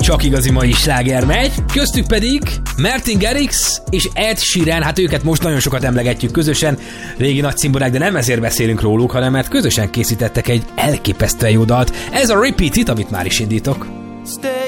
csak igazi mai sláger megy, köztük pedig Martin Garrix és Ed Sheeran, hát őket most nagyon sokat emlegetjük közösen, régi nagy cimborák, de nem ezért beszélünk róluk, hanem mert közösen készítettek egy elképesztően jó dalt. Ez a Repeat It, amit már is indítok.